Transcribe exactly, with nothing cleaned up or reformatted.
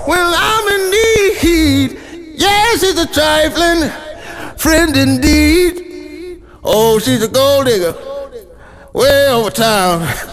when I'm in need. Yeah, she's a trifling friend indeed. Oh, she's a gold digger way over town.